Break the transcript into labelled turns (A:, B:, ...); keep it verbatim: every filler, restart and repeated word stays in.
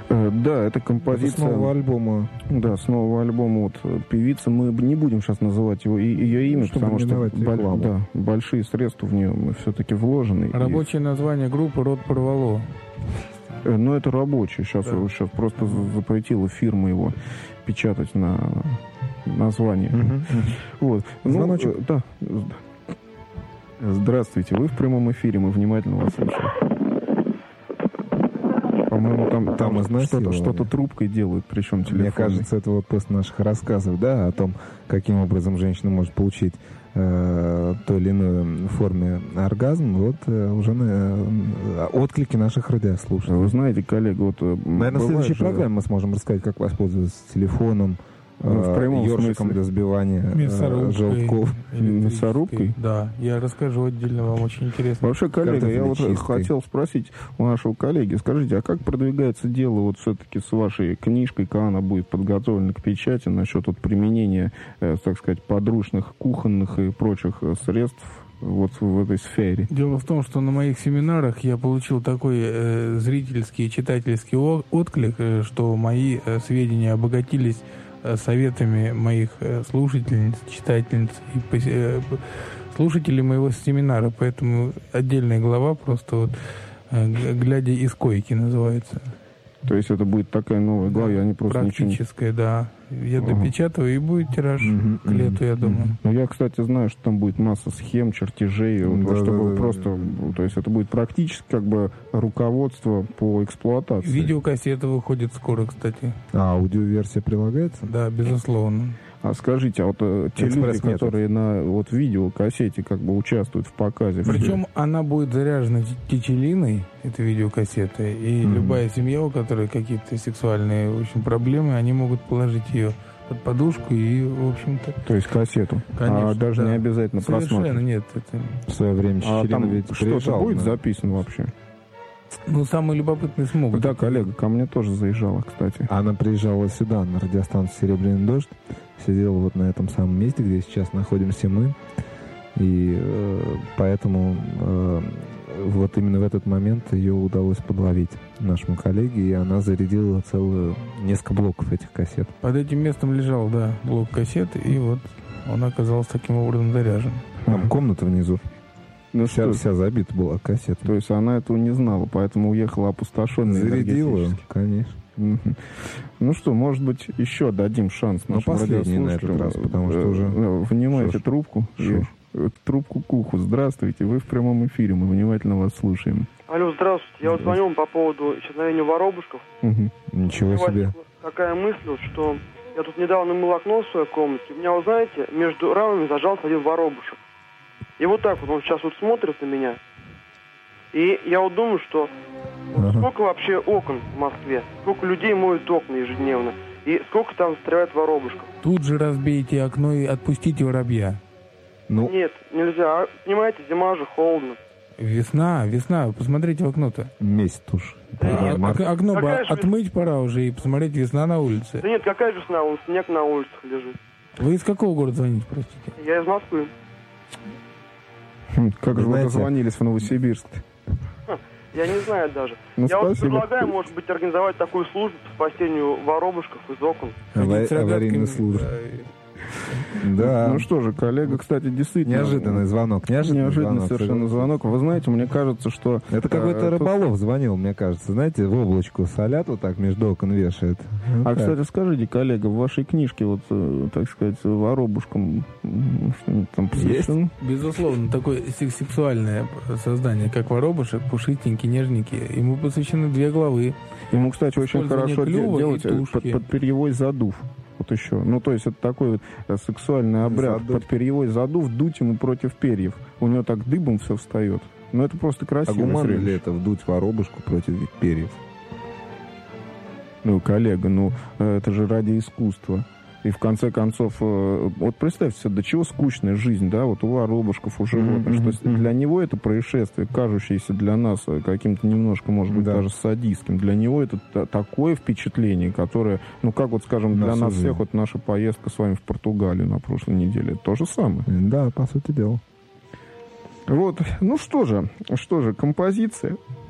A: Да, это композиция...
B: Это с нового альбома.
A: Да, с нового альбома вот, певицы. Мы не будем сейчас называть его, ее имя,
B: чтобы
A: потому что
B: боль,
A: да, большие средства в нее все-таки вложены.
C: Рабочее и... название группы «Род порвало».
A: Ну, это рабочее. Сейчас,
C: да.
A: сейчас просто запретила фирма его печатать на название.
B: Угу, угу.
A: Вот.
B: Звоночек.
A: Ну, да. Здравствуйте, вы в прямом эфире, мы внимательно вас слушаем. По-моему, там, там, там что-то, что-то трубкой делают, причем телефонной.
B: Мне кажется, это вот после наших рассказов, да, о том, каким образом женщина может получить э, той или иной форме оргазм, вот э, уже э, отклики наших радиослушателей.
A: Вы знаете, коллега, вот...
B: Наверное, в следующей же... программе мы сможем рассказать, как воспользоваться телефоном,
A: ну, в прямом
B: ёршиком
A: смысле.
B: Для сбивания
A: э, желтков. Мясорубкой?
C: Да, я расскажу отдельно, вам очень интересно.
A: Вообще, коллега, я вот хотел спросить у нашего коллеги, скажите, а как продвигается дело вот все-таки с вашей книжкой, когда она будет подготовлена к печати, насчет вот применения, э, так сказать, подручных кухонных и прочих средств вот в этой сфере?
C: Дело в том, что на моих семинарах я получил такой э, зрительский и читательский отклик, э, что мои э, сведения обогатились советами моих слушательниц, читательниц и слушателей моего семинара. Поэтому отдельная глава просто вот «Глядя из койки» называется.
A: То есть это будет такая новая глава, я не просто
C: практическая,
A: ничего...
C: да. Я допечатываю, и будет тираж
A: uh-huh,
C: к лету, я думаю.
A: Uh-huh. Ну, я, кстати, знаю, что там будет масса схем, чертежей, вот,
B: да,
A: чтобы
B: да, да,
A: просто...
B: да.
A: То есть это будет практически как бы руководство по эксплуатации.
C: Видеокассета выходит скоро, кстати.
B: А аудиоверсия прилагается?
C: Да, безусловно.
A: А скажите, а вот э, те люди, которые на вот видеокассете как бы участвуют в показе...
C: Причем она будет заряжена тетелиной, эта видеокассета, и mm-hmm. любая семья, у которой какие-то сексуальные, в общем, проблемы, они могут положить ее под подушку и, в общем-то...
A: То есть кассету?
C: Конечно,
A: а даже
C: да.
A: не обязательно просмотреть?
C: Совершенно нет. Это...
B: В свое время
A: а
B: Чечерина
A: там
B: ведь
A: что-то
B: приезжал,
A: будет
B: да?
A: записано вообще?
C: Ну, самые любопытные смогут.
A: Да, коллега, ко мне тоже заезжала, кстати.
B: Она приезжала сюда, на радиостанцию «Серебряный дождь», сидела вот на этом самом месте, где сейчас находимся мы. И э, поэтому э, вот именно в этот момент ее удалось подловить нашему коллеге, и она зарядила целую несколько блоков этих кассет.
C: Под этим местом лежал, да, блок кассет, и вот он оказался таким образом заряжен.
B: Там комната внизу.
A: Ну
B: вся,
A: что,
B: вся забита была кассета.
A: То есть она этого не знала, поэтому уехала опустошенная.
B: Зарядила, конечно.
A: Угу. Ну что, может быть, еще дадим шанс нашим радиослушателям.
B: На этот раз, потому что уже...
A: Внимайте
B: Шуш.
A: трубку. И, трубку к уху. Здравствуйте, вы в прямом эфире, мы внимательно вас слушаем.
D: Алло, здравствуйте. Я вот звоню вам по поводу исчезновения воробушков.
A: Угу.
B: Ничего себе.
D: Такая мысль, что я тут недавно мыл окно в своей комнате. У меня, вы знаете, между рамами зажался один воробушек. И вот так вот он сейчас вот смотрит на меня. И я вот думаю, что ага. сколько вообще окон в Москве, сколько людей моют окна ежедневно, и сколько там застревает воробушков.
C: Тут же разбейте окно и отпустите воробья.
B: Ну...
D: Нет, нельзя. Понимаете, зима же, холодно.
C: Весна, весна, посмотрите в окно-то.
B: Месяц уж.
C: Да, а, окно бы отмыть весна? Пора уже и посмотреть, весна на улице.
D: Да нет, какая весна, вон снег на улицах лежит.
C: Вы из какого города звоните, простите?
D: Я из Москвы.
A: Как же вы дозвонились в Новосибирск?
D: Я не знаю даже.
A: Ну,
D: я
A: спасибо.
D: вот предлагаю, может быть, организовать такую службу по спасению воробушков из окон.
B: Ава- аварийную службу. Да.
A: Ну что же, коллега, кстати, действительно...
B: Неожиданный звонок. Неожиданный,
A: Неожиданный
B: звонок,
A: совершенно звонок. Вы знаете, мне кажется, что...
B: Это какой-то э, рыболов звонил, мне кажется. Знаете, в облачку солят вот так между окон вешает. Вот
A: а,
B: так.
A: Кстати, скажите, коллега, в вашей книжке, вот, э, так сказать, воробушкам что-нибудь там посвящено?
C: Безусловно, такое сексуальное создание, как воробушек, пушистенький, нежненький. Ему посвящены две главы.
A: Ему, кстати, очень хорошо делать под, под перьевой задув. Вот еще. Ну, то есть, это такой вот сексуальный обряд. Задув. Под перьевой задув дуть ему против перьев. У него так дыбом все встает. Ну, это просто красиво.
B: А гуманно ли это вдуть воробушку против перьев?
A: Ну, коллега, ну, это же ради искусства. И в конце концов, вот представьте себе, до чего скучная жизнь, да, вот у воробушков, у животных, mm-hmm. что для него это происшествие, кажущееся для нас каким-то немножко, может быть, да. даже садистским, для него это т- такое впечатление, которое, ну, как вот, скажем, для нас, нас всех, вот наша поездка с вами в Португалию на прошлой неделе, то же самое.
B: Да, по сути дела.
A: Вот, ну что же, что же, композиция.